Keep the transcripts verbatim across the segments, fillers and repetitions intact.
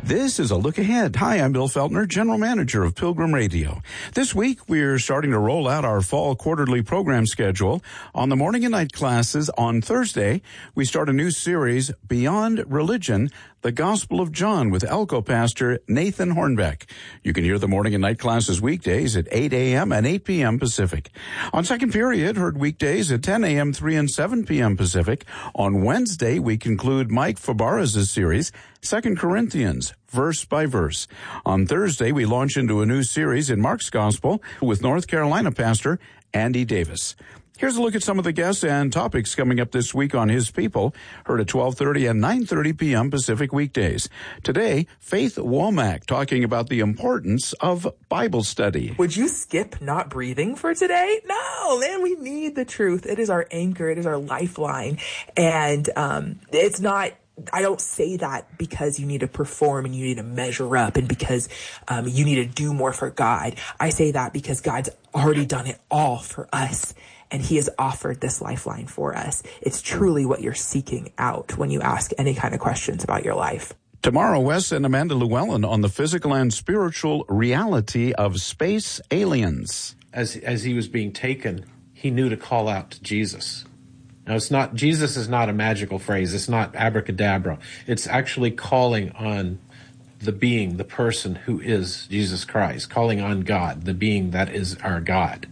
This is a look ahead. Hi, I'm Bill Feltner, General Manager of Pilgrim Radio. This week, we're starting to roll out our fall quarterly program schedule. On the morning and night classes on Thursday, we start a new series, Beyond Religion, The Gospel of John, with Elko pastor Nathan Hornbeck. You can hear the morning and night classes weekdays at eight a.m. and eight p.m. Pacific. On second period, heard weekdays at ten a.m., three and seven p.m. Pacific. On Wednesday, we conclude Mike Fabarez's series, Second Corinthians, verse by verse. On Thursday, we launch into a new series in Mark's Gospel with North Carolina pastor Andy Davis. Here's a look at some of the guests and topics coming up this week on His People, heard at twelve thirty and nine thirty p.m. Pacific weekdays. Today, Faith Womack talking about the importance of Bible study. Would you skip not breathing for today? No, man, we need the truth. It is our anchor. It is our lifeline. And um, it's not... I don't say that because you need to perform and you need to measure up and because um, you need to do more for God. I say that because God's already done it all for us, and He has offered this lifeline for us. It's truly what you're seeking out when you ask any kind of questions about your life. Tomorrow, Wes and Amanda Llewellyn on the physical and spiritual reality of space aliens. As as he was being taken, he knew to call out to Jesus. Now, it's not, Jesus is not a magical phrase. It's not abracadabra. It's actually calling on the being, the person who is Jesus Christ, calling on God, the being that is our God.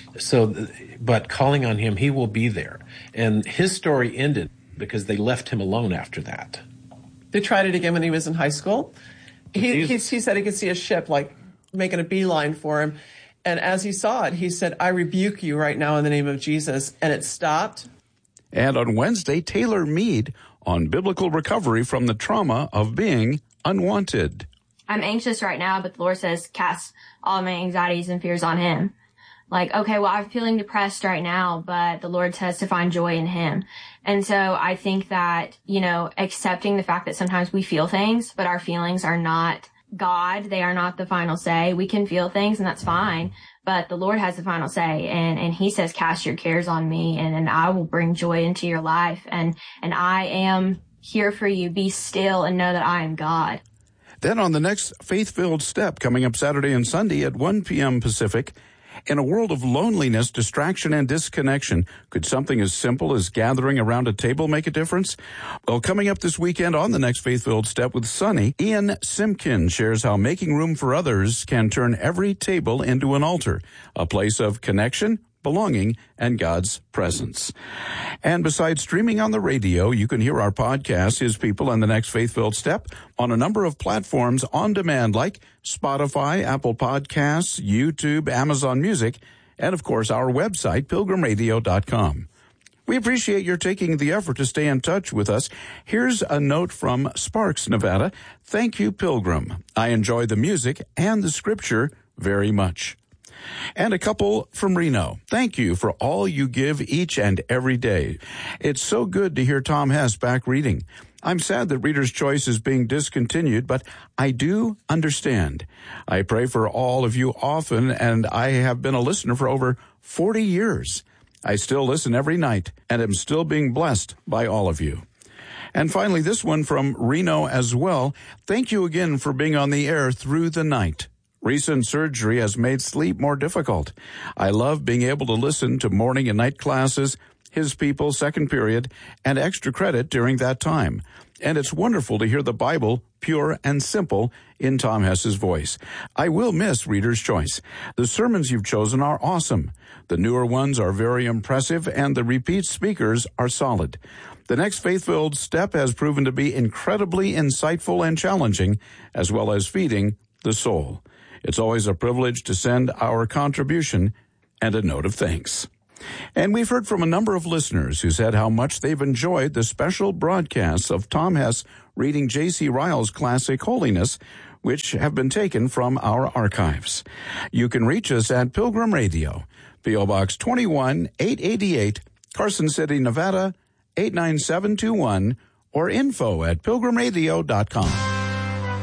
So, but calling on Him, He will be there. And his story ended because they left him alone after that. They tried it again when he was in high school. He, he, he said he could see a ship, like, making a beeline for him. And as he saw it, he said, "I rebuke you right now in the name of Jesus." And it stopped. And on Wednesday, Taylor Mead on biblical recovery from the trauma of being unwanted. I'm anxious right now, but the Lord says, cast all my anxieties and fears on Him. Like, okay, well, I'm feeling depressed right now, but the Lord says to find joy in Him. And so I think that, you know, accepting the fact that sometimes we feel things, but our feelings are not God. They are not the final say. We can feel things, and that's fine. But the Lord has the final say, and, and He says, cast your cares on me, and, and I will bring joy into your life. And, and I am here for you. Be still and know that I am God. Then on the next Faith-Filled Step, coming up Saturday and Sunday at one p.m. Pacific, in a world of loneliness, distraction, and disconnection, could something as simple as gathering around a table make a difference? Well, coming up this weekend on the next Faith-Filled Step with Sonny, Ian Simpkin shares how making room for others can turn every table into an altar, a place of connection, belonging, and God's presence. And besides streaming on the radio, you can hear our podcast, His People and the Next Faith-Filled Step, on a number of platforms on demand like Spotify, Apple Podcasts, YouTube, Amazon Music, and of course our website, pilgrim radio dot com. We appreciate your taking the effort to stay in touch with us. Here's a note from Sparks, Nevada. Thank you, Pilgrim. I enjoy the music and the scripture very much. And a couple from Reno. Thank you for all you give each and every day. It's so good to hear Tom Hess back reading. I'm sad that Reader's Choice is being discontinued, but I do understand. I pray for all of you often, and I have been a listener for over forty years. I still listen every night, and am still being blessed by all of you. And finally, this one from Reno as well. Thank you again for being on the air through the night. Recent surgery has made sleep more difficult. I love being able to listen to morning and night classes, His People, second period, and extra credit during that time. And it's wonderful to hear the Bible pure and simple in Tom Hess's voice. I will miss Reader's Choice. The sermons you've chosen are awesome. The newer ones are very impressive, and the repeat speakers are solid. The next Faith-Filled Step has proven to be incredibly insightful and challenging, as well as feeding the soul. It's always a privilege to send our contribution and a note of thanks. And we've heard from a number of listeners who said how much they've enjoyed the special broadcasts of Tom Hess reading J C Ryle's classic Holiness, which have been taken from our archives. You can reach us at Pilgrim Radio, P O Box twenty-one eight eighty-eight, Carson City, Nevada, eight nine seven two one, or info at pilgrim radio dot com.